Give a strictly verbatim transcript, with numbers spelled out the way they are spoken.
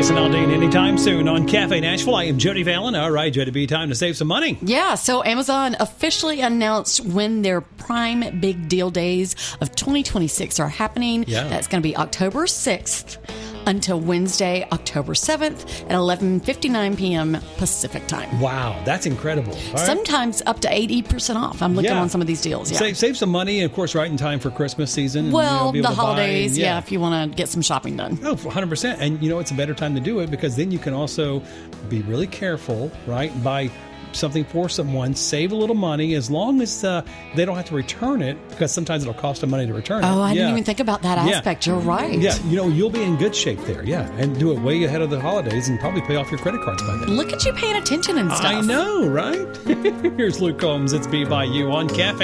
Jason Aldean anytime soon on Cafe Nashville. I am Jody Vallon. All right, Jody B, time to save some money. Yeah, so Amazon officially announced when their Prime Big Deal Days of twenty twenty-six are happening. Yeah. That's going to be October sixth until Wednesday, October seventh at eleven fifty-nine p.m. Pacific time. Wow, that's incredible. All right. Sometimes up to eighty percent off. I'm looking Yeah. on some of these deals. Yeah. Save, save some money, of course, right in time for Christmas season. And, well, you know, be able the to buy, holidays, yeah. yeah, if you want to get some shopping done. Oh, one hundred percent. And you know, it's a better time to do it because then you can also be really careful, right? Buy something for someone, save a little money as long as uh, they don't have to return it because sometimes it'll cost them money to return it. Oh, I yeah. didn't even think about that Yeah. aspect. You're right. Yeah, you know, you'll be in good shape there, yeah. And do it way ahead of the holidays and probably pay off your credit cards by then. Look at you paying attention and stuff. I know, right? Here's Luke Combs. It's B by You on Cafe